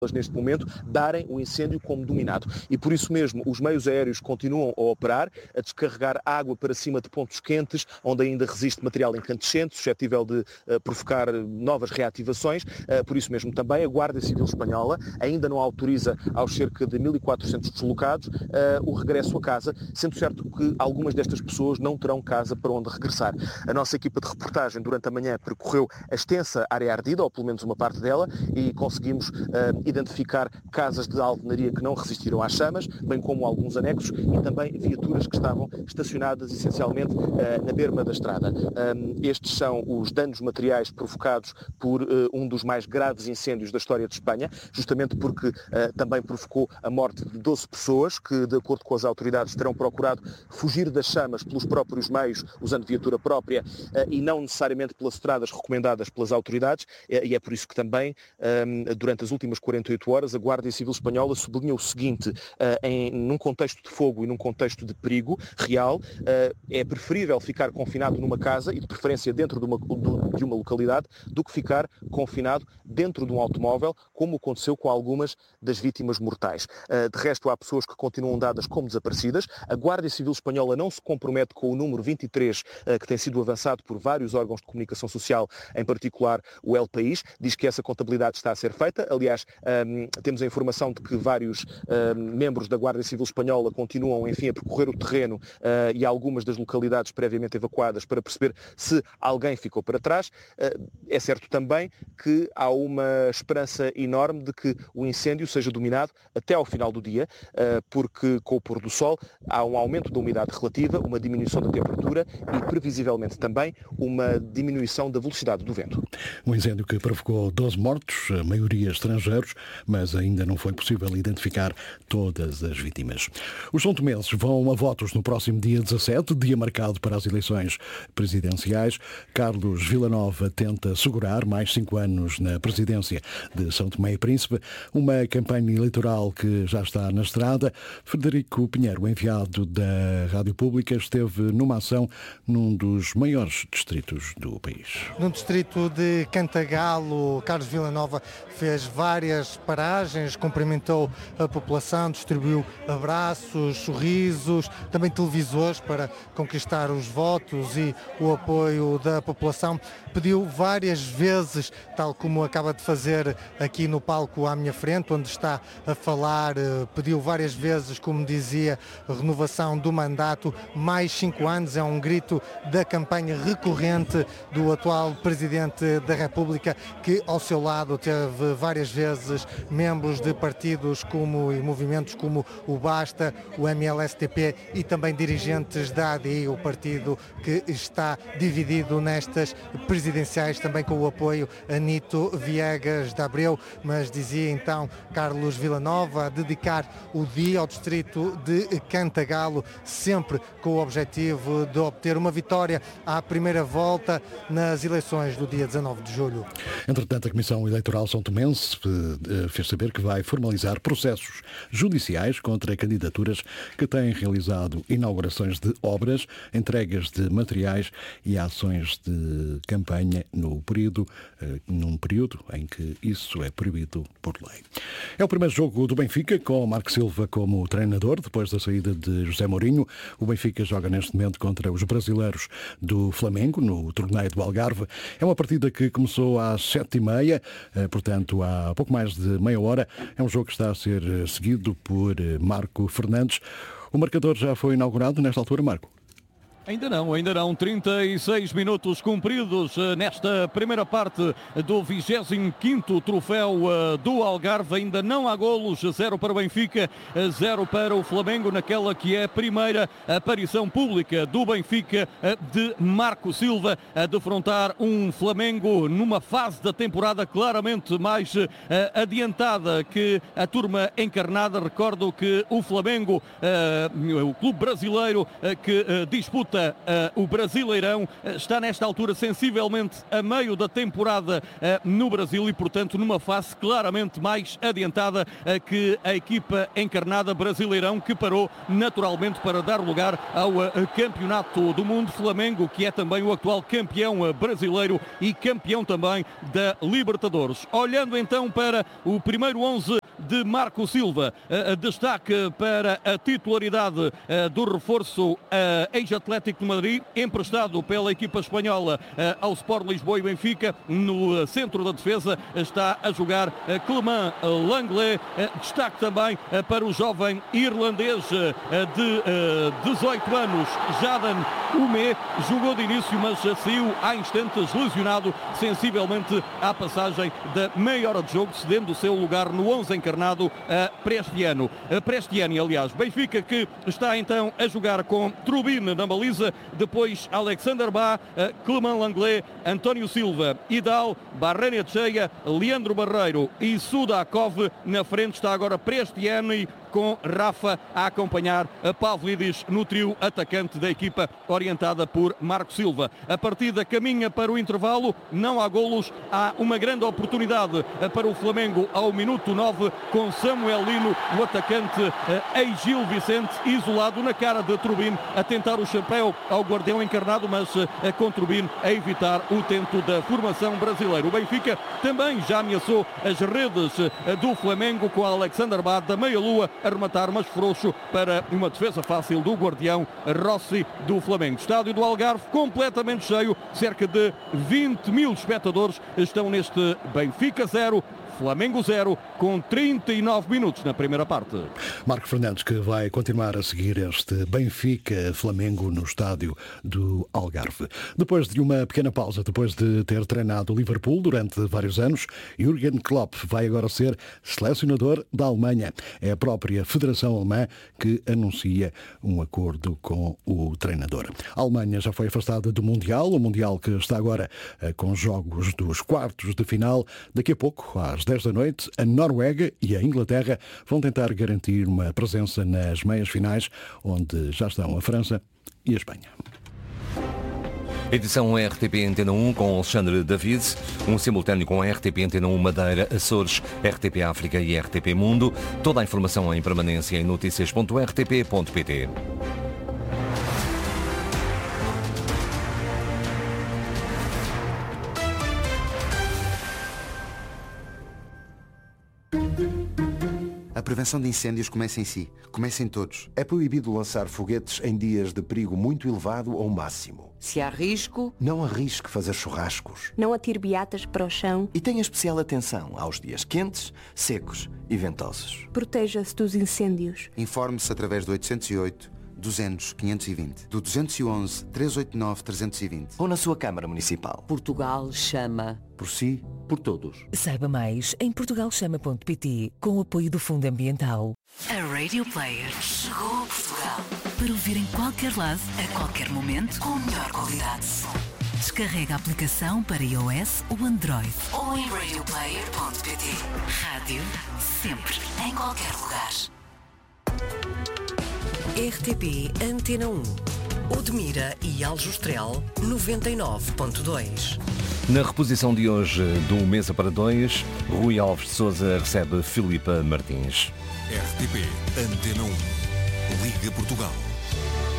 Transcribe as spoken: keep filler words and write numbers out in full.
neste momento, darem o incêndio como dominado. E por isso mesmo os meios aéreos continuam a operar, a descarregar água para cima de pontos quentes, onde ainda resiste material incandescente, suscetível de uh, provocar novas reativações. Uh, por isso mesmo também a Guarda Civil Espanhola ainda não autoriza aos cerca de mil e quatrocentos deslocados uh, o regresso a casa, sendo certo que algumas destas pessoas não terão casa para onde regressar. A nossa equipa de reportagem durante a manhã percorreu a extensa área ardida, ou pelo menos uma parte dela, e conseguimos uh, identificar casas de alvenaria que não resistiram às chamas, bem como alguns anexos e também viaturas que estavam estacionadas essencialmente uh, na berma da estrada. Um, estes são os danos materiais provocados por uh, um dos mais graves incêndios da história de Espanha, justamente porque uh, também provocou a morte de doze pessoas que, de acordo com as autoridades, terão procurado fugir das chamas pelos próprios meios, usando viatura própria uh, e não necessariamente pelas estradas recomendadas pelas autoridades, uh, e é por isso que também, um, durante as últimas quarenta e oito horas, a Guarda Civil Espanhola sublinha o seguinte: uh, em, num contexto de fogo e num contexto de perigo real, uh, é preferível ficar confinado numa casa, e de preferência dentro de uma, de uma localidade, do que ficar confinado dentro de um automóvel, como aconteceu com algumas das vítimas mortais. Uh, de resto, há pessoas que continuam dadas como desaparecidas. A Guarda Civil Espanhola não se compromete com o número vinte e três, uh, que tem sido avançado por vários órgãos de comunicação social, em particular o El País. Diz que essa contabilidade está a ser feita. Aliás, um, temos a informação de que vários um, membros da Guarda Civil Espanhola continuam, enfim, a percorrer o terreno uh, e algumas das localidades previamente evacuadas para perceber se alguém ficou para trás. Uh, é certo também que há uma esperança enorme de que o incêndio seja dominado até ao final do dia, uh, porque com o pôr do sol há um aumento da umidade relativa, uma diminuição da temperatura e, previsivelmente também, uma diminuição da velocidade do vento. Um incêndio que provocou doze mortos, a maioria estrangeiros, mas ainda não foi possível identificar todas as vítimas. Os são-tomenses vão a votos no próximo dia dezassete, dia marcado para as eleições presidenciais. Carlos Villanova tenta segurar mais cinco anos na presidência de São Tomé e Príncipe, uma campanha eleitoral que já está na estrada. Frederico Pinheiro, enviado da Rádio Pública, esteve numa ação num dos maiores distritos do país. No distrito de Cantagalo, Carlos Villanova fez várias paragens, cumprimentou a população, distribuiu abraços, sorrisos, também televisores para conquistar os votos e o apoio da população. Pediu várias vezes, tal como acaba de fazer aqui no palco à minha frente, onde está a falar, pediu várias vezes, como dizia, renovação do mandato, mais cinco anos, é um grito da campanha recorrente do atual Presidente da República, que ao seu lado teve várias vezes membros de partidos como, e movimentos como o Basta, o M L S T P e também dirigentes da A D I, o partido que está dividido nestas presidenciais, também com o apoio a Nito Viegas de Abreu, mas dizia então Carlos Villanova dedicar o dia ao distrito de Cantagalo, sempre com o objetivo de obter uma vitória à primeira volta nas eleições do dia dezanove de julho. Entretanto, a Comissão Eleitoral São Tomense fez saber que vai formalizar processos judiciais contra candidaturas que têm realizado inaugurações de obras, entregas de materiais e ações de campanha no período, num período em que isso é proibido por lei. É o primeiro jogo do Benfica com Marco Silva como treinador, depois da saída de José Mourinho. O Benfica joga neste momento contra os brasileiros do Flamengo, no torneio do Algarve. É uma partida que começou às sete e meia, portanto há pouco mais de meia hora. É um jogo que está a ser seguido por Marco Fernandes. O marcador já foi inaugurado nesta altura, Marco? Ainda não, ainda não. trinta e seis minutos cumpridos nesta primeira parte do vigésimo quinto troféu do Algarve. Ainda não há golos. Zero para o Benfica, zero para o Flamengo, naquela que é a primeira aparição pública do Benfica de Marco Silva a defrontar um Flamengo numa fase da temporada claramente mais adiantada que a turma encarnada. Recordo que o Flamengo, o clube brasileiro que disputa disputa uh, o Brasileirão, uh, está nesta altura sensivelmente a meio da temporada uh, no Brasil e, portanto, numa fase claramente mais adiantada uh, que a equipa encarnada Brasileirão, que parou naturalmente para dar lugar ao uh, Campeonato do Mundo. Flamengo, que é também o atual campeão uh, brasileiro e campeão também da Libertadores. Olhando então para o primeiro onze de Marco Silva, uh, destaque para a titularidade uh, do reforço uh, ex-Atlético de Madrid, emprestado pela equipa espanhola uh, ao Sport Lisboa e Benfica. No uh, centro da defesa está a jogar uh, Clément Lenglet. Uh, destaque também uh, para o jovem irlandês uh, de uh, dezoito anos, Jaden Umé. Jogou de início, mas uh, saiu há instantes lesionado, sensivelmente à passagem da meia hora de jogo, cedendo o seu lugar no onze encarnado a Prestiano. A Prestiani, aliás, Benfica, que está então a jogar com Trubin na baliza, depois Alexander Bá, Clément Lenglet, António Silva, Idal, Barrenetxeia, Leandro Barreiro e Sudakov. Na frente está agora Prestiani, com Rafa a acompanhar a Pavlidis no trio atacante da equipa orientada por Marco Silva. A partida caminha para o intervalo, não há golos, há uma grande oportunidade para o Flamengo ao minuto nove, com Samuel Lino, o atacante ex-Gil Vicente, isolado na cara de Trubin, a tentar o chapéu ao guardião encarnado, mas com Trubin a evitar o tento da formação brasileira. O Benfica também já ameaçou as redes do Flamengo, com Alexander Bá da meia-lua a rematar, mas frouxo, para uma defesa fácil do guardião Rossi do Flamengo. Estádio do Algarve completamente cheio, cerca de vinte mil espectadores estão neste Benfica zero, Flamengo zero, com trinta e nove minutos na primeira parte. Marco Fernandes, que vai continuar a seguir este Benfica-Flamengo no estádio do Algarve. Depois de uma pequena pausa, depois de ter treinado o Liverpool durante vários anos, Jürgen Klopp vai agora ser selecionador da Alemanha. É a própria Federação Alemã que anuncia um acordo com o treinador. A Alemanha já foi afastada do Mundial, o Mundial que está agora com jogos dos quartos de final. Daqui a pouco, às dez da noite, a Noruega e a Inglaterra vão tentar garantir uma presença nas meias finais, onde já estão a França e a Espanha. Edição R T P Antena um com Alexandre David, um simultâneo com a R T P Antena um Madeira, Açores, R T P África e R T P Mundo. Toda a informação em permanência em notícias ponto r t p ponto p t. A prevenção de incêndios começa em si. Começa em todos. É proibido lançar foguetes em dias de perigo muito elevado ou máximo. Se há risco, não arrisque fazer churrascos. Não atire beatas para o chão. E tenha especial atenção aos dias quentes, secos e ventosos. Proteja-se dos incêndios. Informe-se através do oitocentos e oito, duzentos, quinhentos e vinte, do duzentos e onze, trezentos e oitenta e nove, trezentos e vinte. Ou na sua Câmara Municipal. Portugal chama. Por si, por todos. Saiba mais em portugal chama ponto p t, com o apoio do Fundo Ambiental. A Radio Player chegou a Portugal para ouvir em qualquer lado, a qualquer momento, com a melhor qualidade de som. Descarrega a aplicação para iOS ou Android ou em radio player ponto p t. Rádio sempre, em qualquer lugar. R T P Antena um. Odmira e Aljustrel noventa e nove ponto dois. Na reposição de hoje do Mesa para Dois, Rui Alves de Sousa recebe Filipa Martins. R T P Antena um. Liga Portugal.